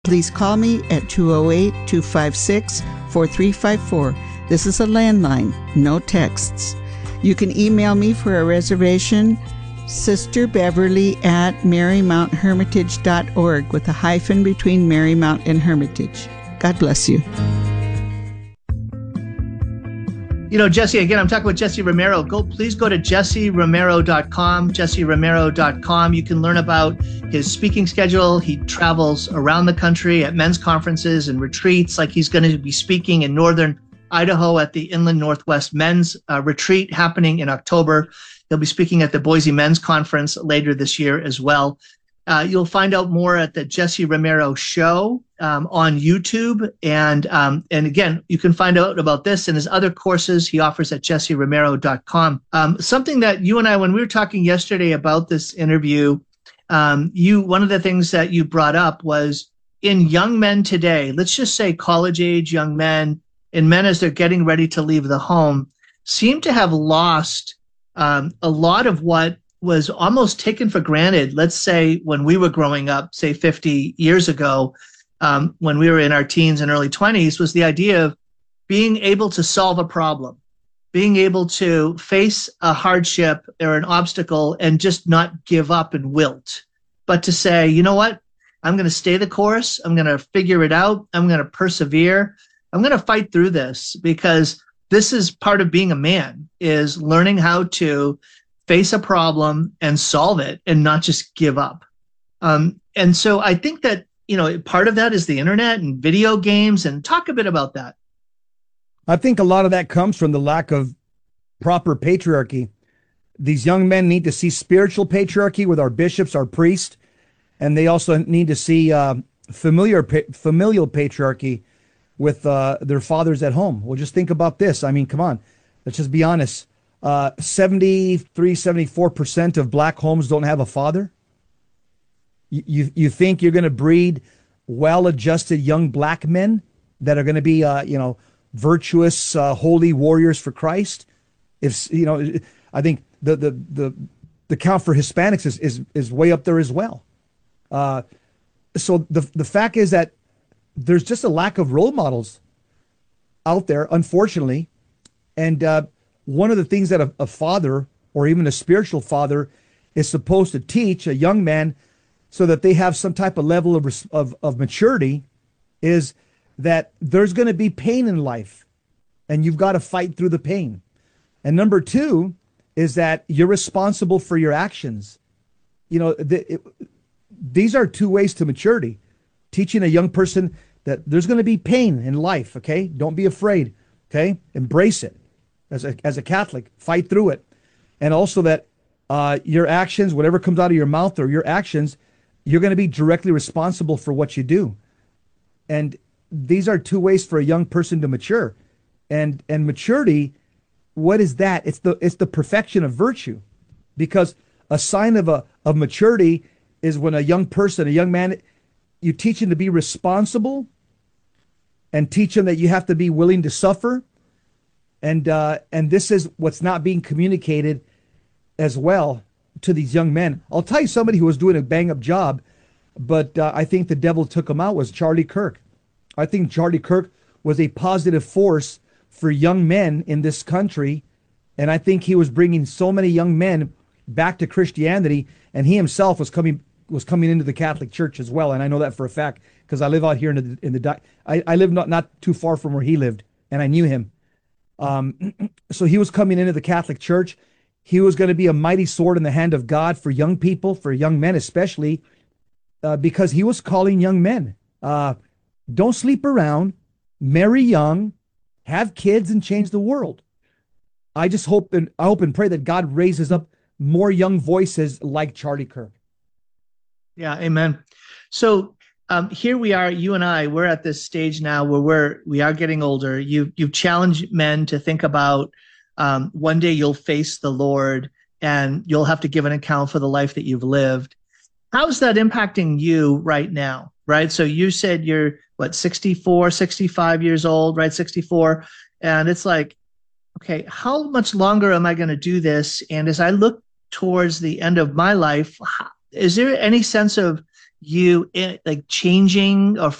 please call me at 208-256-4354. This is a landline, no texts. You can email me for a reservation, sisterbeverly@marymounthermitage.org with a hyphen between Marymount and Hermitage. God bless you. You know, Jesse, again, I'm talking with Jesse Romero. Please go to jesseromero.com, jesseromero.com. You can learn about his speaking schedule. He travels around the country at men's conferences and retreats, like he's going to be speaking in northern Idaho at the Inland Northwest Men's Retreat happening in October. He'll be speaking at the Boise Men's Conference later this year as well. You'll find out more at the Jesse Romero Show on YouTube. And again, you can find out about this and his other courses he offers at jesseromero.com. Something that you and I, when we were talking yesterday about this interview, one of the things that you brought up was in young men today, let's just say college age young men and men as they're getting ready to leave the home, seem to have lost a lot of what was almost taken for granted. Let's say when we were growing up, say 50 years ago, when we were in our teens and early 20s, was the idea of being able to solve a problem, being able to face a hardship or an obstacle and just not give up and wilt, but to say, you know what, I'm going to stay the course. I'm going to figure it out. I'm going to persevere. I'm going to fight through this, because this is part of being a man, is learning how to face a problem and solve it and not just give up. And so I think that, you know, part of that is the internet and video games, and talk a bit about that. I think a lot of that comes from the lack of proper patriarchy. These young men need to see spiritual patriarchy with our bishops, our priests, and they also need to see familial patriarchy with their fathers at home. Well, just think about this. I mean, come on, let's just be honest. 74% of black homes don't have a father. You think you're going to breed well-adjusted young black men that are going to be, virtuous, holy warriors for Christ? I think the count for Hispanics is way up there as well. So the fact is that there's just a lack of role models out there, unfortunately. And one of the things that a father, or even a spiritual father, is supposed to teach a young man so that they have some type of level of maturity, is that there's going to be pain in life and you've got to fight through the pain. And number two is that you're responsible for your actions. You know, these are two ways to maturity. Teaching a young person that there's going to be pain in life, okay? Don't be afraid, okay? Embrace it. As a Catholic, fight through it. And also that your actions, whatever comes out of your mouth or your actions, you're going to be directly responsible for what you do. And these are two ways for a young person to mature. And maturity, what is that? It's the perfection of virtue. Because a sign of maturity is when a young person, a young man, you teach him to be responsible and teach him that you have to be willing to suffer. And this is what's not being communicated as well to these young men. I'll tell you somebody who was doing a bang-up job, but I think the devil took him out, was Charlie Kirk. I think Charlie Kirk was a positive force for young men in this country, and I think he was bringing so many young men back to Christianity, and he himself was coming into the Catholic Church as well, and I know that for a fact because I live out here I live not too far from where he lived, and I knew him. So he was coming into the Catholic Church. He was going to be a mighty sword in the hand of God for young people, for young men especially, because he was calling young men. Don't sleep around, marry young, have kids, and change the world. I just hope and pray that God raises up more young voices like Charlie Kirk. Yeah, amen. So here we are, you and I, we're at this stage now where we are getting older. You've challenged men to think about one day you'll face the Lord and you'll have to give an account for the life that you've lived. How's that impacting you right now, right? So you said you're, 64, 65 years old, right? 64. And it's like, okay, how much longer am I going to do this? And as I look towards the end of my life, is there any sense of you like changing or